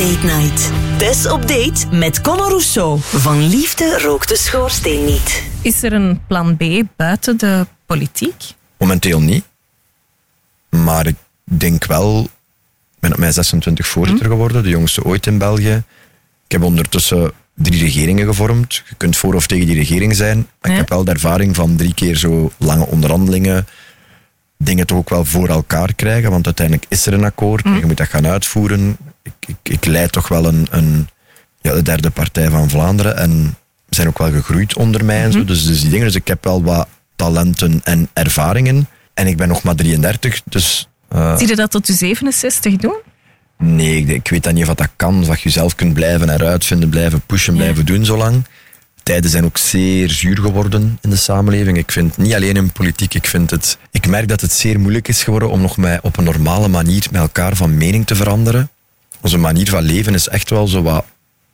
Late Night. Tess op date met Conor Rousseau. Van liefde rookt de schoorsteen niet. Is er een plan B buiten de politiek? Momenteel niet. Maar ik denk wel... Ik ben op mijn 26 voorzitter geworden, de jongste ooit in België. Ik heb ondertussen 3 regeringen gevormd. Je kunt voor of tegen die regering zijn. Maar ik heb wel de ervaring van 3 keer zo lange onderhandelingen. Dingen toch ook wel voor elkaar krijgen. Want uiteindelijk is er een akkoord. En je moet dat gaan uitvoeren. Ik leid toch wel de derde partij van Vlaanderen. En zijn ook wel gegroeid onder mij. En zo. Dus die dingen. Dus ik heb wel wat talenten en ervaringen. En ik ben nog maar 33. Dus... Zie je dat tot je 67 doen? Nee, ik weet dan niet of dat kan. Of je zelf kunt blijven heruitvinden, blijven pushen, blijven doen zolang. Tijden zijn ook zeer zuur geworden in de samenleving. Ik vind, niet alleen in politiek, ik merk dat het zeer moeilijk is geworden om nog op een normale manier met elkaar van mening te veranderen. Onze manier van leven is echt wel zo wat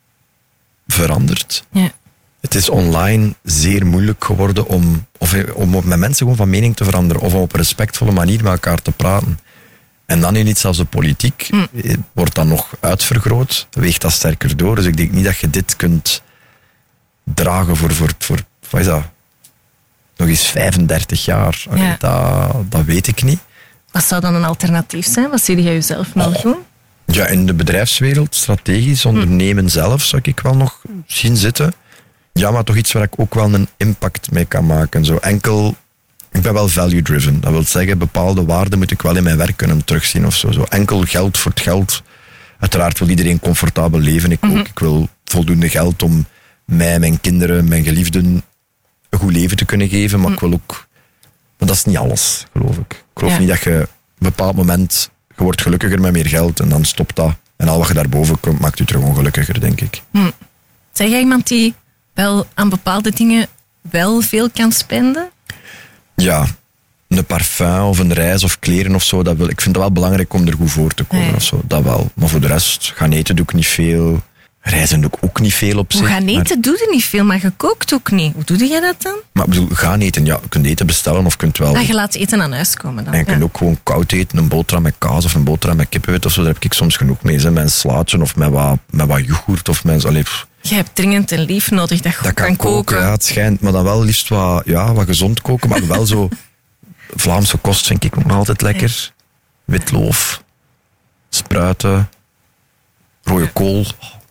veranderd. Ja. Het is online zeer moeilijk geworden om met mensen gewoon van mening te veranderen. Of om op een respectvolle manier met elkaar te praten. En dan in iets als de politiek wordt dan nog uitvergroot. Weegt dat sterker door. Dus ik denk niet dat je dit kunt dragen voor wat is dat? Nog eens 35 jaar. Ja. Dat weet ik niet. Wat zou dan een alternatief zijn? Wat zie jij jezelf nog doen? Ja, in de bedrijfswereld, strategisch ondernemen zelf, zou ik wel nog zien zitten. Ja, maar toch iets waar ik ook wel een impact mee kan maken. Zo enkel... Ik ben wel value-driven. Dat wil zeggen, bepaalde waarden moet ik wel in mijn werk kunnen terugzien of zo. Zo enkel geld voor het geld. Uiteraard wil iedereen comfortabel leven. Ik ook. Ik wil voldoende geld om mij, mijn kinderen, mijn geliefden een goed leven te kunnen geven. Maar ik wil ook... Maar dat is niet alles, geloof ik. Ik geloof niet dat je op een bepaald moment... Je wordt gelukkiger met meer geld en dan stopt dat. En al wat je daarboven komt, maakt je terug ongelukkiger, denk ik. Zeg jij iemand die wel aan bepaalde dingen wel veel kan spenden? Ja, een parfum of een reis of kleren of zo, ik vind het wel belangrijk om er goed voor te komen. Of zo, dat wel. Maar voor de rest, gaan eten doe ik niet veel. Reizen doe ik ook niet veel op zich. Gaan eten doe je niet veel, maar je kookt ook niet. Hoe doe jij dat dan? Maar ik bedoel, gaan eten, ja, je kunt eten bestellen of kunt wel... Je laat eten aan huis komen dan. En je kunt ook gewoon koud eten, een boterham met kaas of een boterham met kippenvet of zo, daar heb ik soms genoeg mee. Met een slaatje of met wat yoghurt of met... Je hebt dringend een lief nodig dat goed kan koken. Ja, het schijnt. Maar dan wel liefst wat gezond koken. Maar wel zo... Vlaamse kost vind ik nog altijd lekker. Witloof. Spruiten. Rode kool.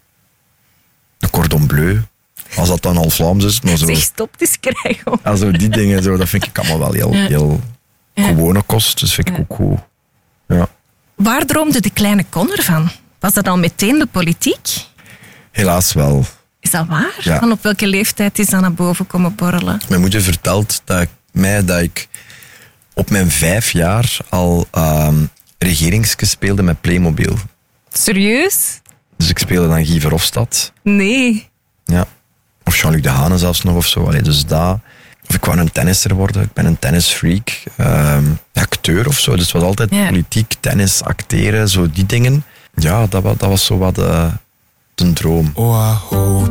De cordon bleu. Als dat dan al Vlaams is. Maar zo, zeg, stop eens krijgen. Zo die dingen, zo, dat vind ik allemaal wel heel gewone kost. Dus vind ik ook goed. Ja. Waar droomde de kleine Conor van? Was dat al meteen de politiek? Helaas wel. Is dat waar? Ja. Van op welke leeftijd is dat naar boven komen borrelen? Mijn moeder vertelt dat ik op mijn 5 jaar al regeringsjes speelde met Playmobil. Serieus? Dus ik speelde dan Guy Verhofstadt. Nee. Ja. Of Jean-Luc Dehaene zelfs nog of zo. Dus dat. Of ik wou een tennisser worden. Ik ben een tennisfreak. Acteur of zo. Dus het was altijd politiek, tennis, acteren, zo die dingen. Ja, dat was zo wat... een droom. Oh, I hope